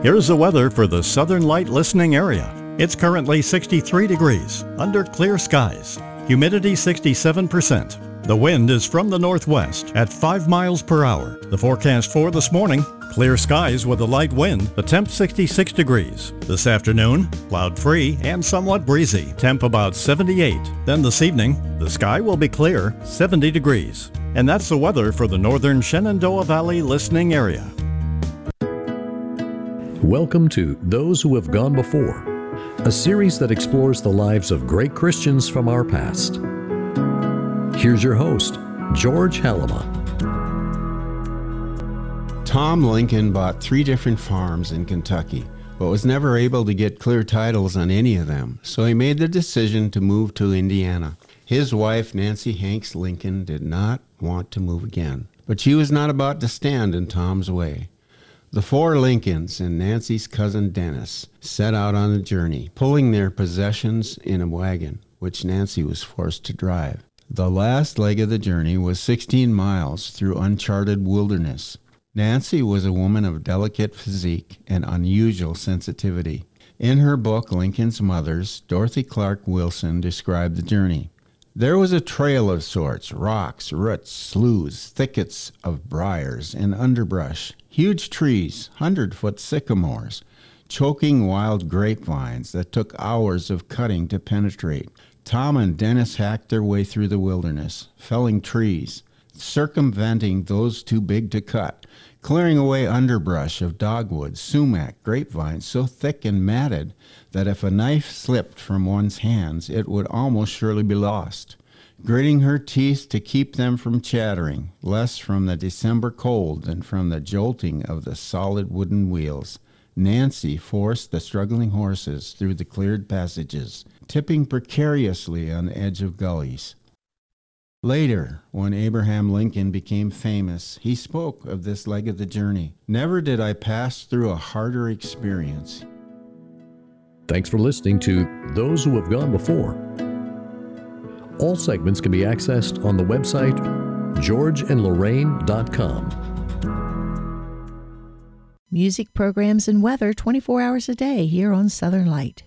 Here's the weather for the Southern Light listening area. It's currently 63 degrees, under clear skies. Humidity 67%. The wind is from the northwest at 5 miles per hour. The forecast for this morning, clear skies with a light wind. The temp 66 degrees. This afternoon, cloud-free and somewhat breezy. Temp about 78. Then this evening, the sky will be clear, 70 degrees. And that's the weather for the northern Shenandoah Valley listening area. Welcome to Those Who Have Gone Before, a series that explores the lives of great Christians from our past. Here's your host, George Halama. Tom Lincoln bought 3 different farms in Kentucky, but was never able to get clear titles on any of them, so he made the decision to move to Indiana. His wife, Nancy Hanks Lincoln, did not want to move again, but she was not about to stand in Tom's way. The 4 Lincolns and Nancy's cousin Dennis set out on a journey, pulling their possessions in a wagon, which Nancy was forced to drive. The last leg of the journey was 16 miles through uncharted wilderness. Nancy was a woman of delicate physique and unusual sensitivity. In her book, Lincoln's Mothers, Dorothy Clark Wilson described the journey. There was a trail of sorts, rocks, roots, sloughs, thickets of briars and underbrush, huge trees, 100-foot sycamores, choking wild grapevines that took hours of cutting to penetrate. Tom and Dennis hacked their way through the wilderness, felling trees, circumventing those too big to cut, clearing away underbrush of dogwood, sumac, grapevines so thick and matted that if a knife slipped from one's hands, it would almost surely be lost. Gritting her teeth to keep them from chattering, less from the December cold than from the jolting of the solid wooden wheels, Nancy forced the struggling horses through the cleared passages, tipping precariously on the edge of gullies. Later, when Abraham Lincoln became famous, he spoke of this leg of the journey. Never did I pass through a harder experience. Thanks for listening to Those Who Have Gone Before. All segments can be accessed on the website georgeandlorraine.com. Music programs and weather 24 hours a day here on Southern Light.